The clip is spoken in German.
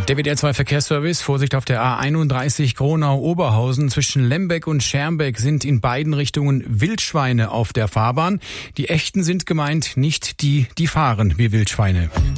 Der WDR 2 Verkehrsservice, Vorsicht auf der A31 Gronau-Oberhausen. Zwischen Lembeck und Schermbeck sind in beiden Richtungen Wildschweine auf der Fahrbahn. Die echten sind gemeint, nicht die fahren wie Wildschweine.